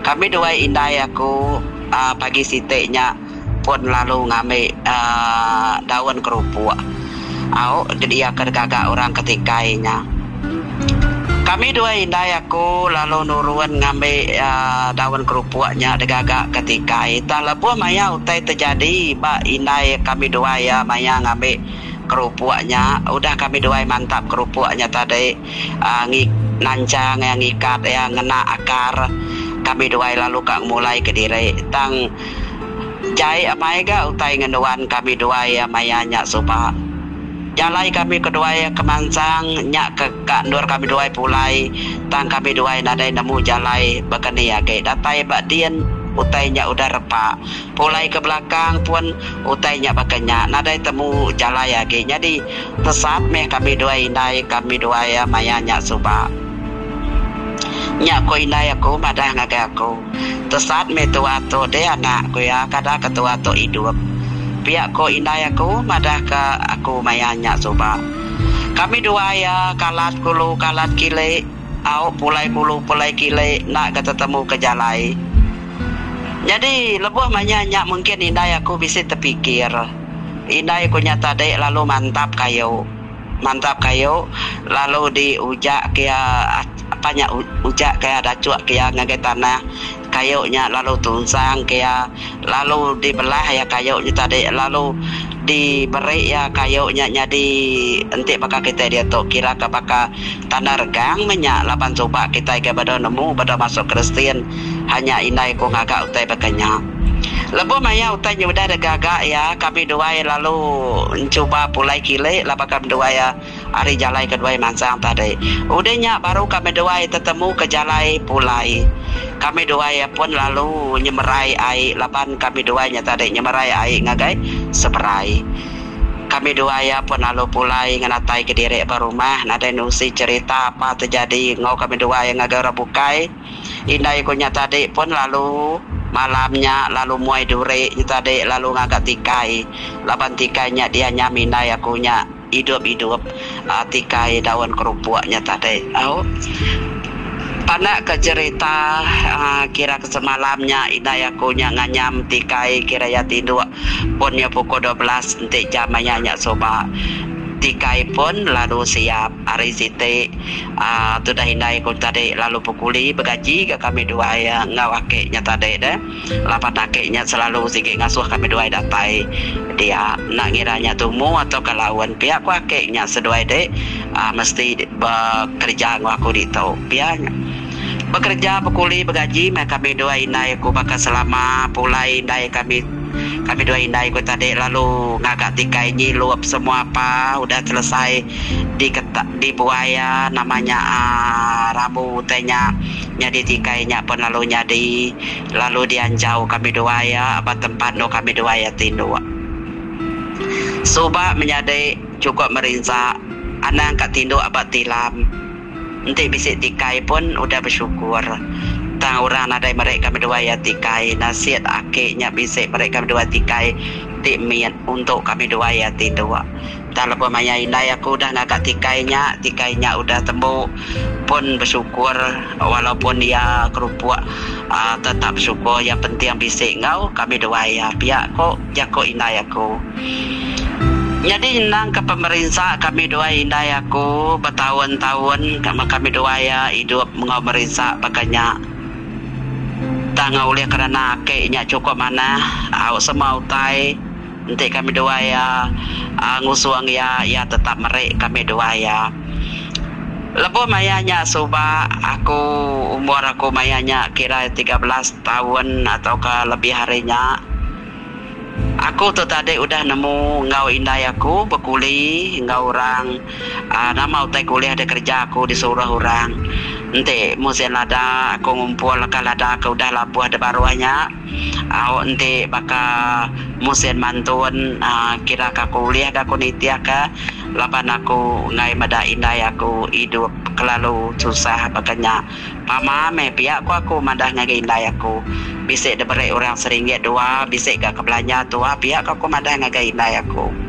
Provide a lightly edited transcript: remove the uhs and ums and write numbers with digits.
Kami dua indai aku pagi siteknya pun lalu ngambil daun kerupuk. Dia kagak orang ketikainya. Kami dua indai aku lalu nurun ngambil daun kerupuknya degagak ketikai. Tak lepuh maya utai terjadi ba indai kami dua ya maya ngambil kerupuknya. Udah kami dua mantap kerupuknya tadi nancang yang ikat yang ngena akar. Kami dua lalu kang mulai ke diri tang jai amai ga utai ngenduan kami dua ya mayanya supaya jalai kami kedua ya kemansang nyak ke kandur kami dua pulai tang kami dua nadai nemu jalai bakani ya ke datai bak dien utainya udah repak pulai ke belakang pun utainya bakanya nadai temu jalai ya ke jadi tesat meh kami dua indai kami dua ya mayanya suba nyak ko indai aku madah ngagai aku tesat meh tua tu de anak ku ya kada ketua tu hidup pihak ko indai aku madah ke aku mayanya coba kami dua ya kalat kulu kalat kile pulai kulu pulai kile nak ketemu ke jalai jadi lebuh mayanya mungkin indai aku bisa terpikir indai aku nyata dek lalu mantap kayu lalu diujak kaya apanya ujak kaya dacuk kaya ngagai tanah kayunya lalu tunsang kaya lalu dibelah ya kayunya tadi lalu diberi ya kayunya jadi enti bakal kita dia tu kira ke bakal tanah regang menyak lapan coba kita ke pada nemu pada masuk Kristen hanya inai ko ngagak utai bakanya lebu maya utai nyudah degagak ya kami dua lalu mencoba pulai kile lapan kami dua ya hari jalai kedua mansang tadi udahnya baru kami dua ketemu ke jalai pulai kami dua ya pun lalu nyemerai air lapan kami dua nya tadi nyemerai air ngagai seberai kami dua ya pun lalu pulai nganatai ke diri barumah nadai nusi cerita apa terjadi ngau kami dua yang ngagai rabukai indai kunya tadi pun lalu malamnya lalu muai dure tadi lalu ngagak tikai lapan tikainya dia nyamina ya kunya hidup tikai daun kerupuknya tadi panak ke cerita kira ke semalamnya indai aku nya nganyam tikai kira ya tidur pun ya pukul 12 nanti jamanya nyak soba tikai pun lalu siap hari siti tu dah indai aku tadi lalu pukuli begaji ke kami dua ya ngawake nya tadi deh lapan nakeknya selalu sikit ngasuh kami dua datai dia nak ngiranya tumu atau kelawan pihak wakeknya seduai deh mesti bekerja aku di tau pihaknya bekerja berkuli bergaji kami dua indai aku bakal selama pulai indai kami dua indai aku tadi lalu ngagak tikai nyilup semua apa udah selesai di buaya namanya rabu tanya nyadi tikainya pun lalu nyadi lalu dianjau kami dua ya apa tempat no kami dua ya tindu suba menjadi cukup merinsa anak kat tindu abad tilam nanti bisik tikai pun udah bersyukur tang orang ada mereka berdua ya tikai nasihat akhirnya bisik mereka berdua tikai dimiat untuk kami dua ya tidur tak lepas maya indai aku udah ngagak tikainya udah tembuk pun bersyukur walaupun dia kerupuk tetap bersyukur yang penting bisik ngau kami dua ya pihak kok jako indai aku jadi nang ke pemerintah kami dua indai aku bertahun-tahun kami dua ya hidup mengomerintah pakainya tangga oleh kerana keknya cukup mana semua utai nanti kami dua ya ngusuang ya tetap merek kami dua ya lepas mayanya suba aku umur aku mayanya kira 13 tahun atau ke lebih harinya aku tu tadi udah nemu ngau indai aku berkuli ngau orang nama utai kuliah ada kerja aku disuruh orang nanti musim lada aku ngumpul kalau lada aku udah labuh ada baruanya nanti bakal musim mantun kira aku kuliah aku nitiah ke lapan aku ngai mada indai aku hidup kelalu susah makanya mama me pihak aku madah ngai indai aku bisik diberi orang seringgit dua bisik gak kebelanja tua pihak aku madah ngai indai aku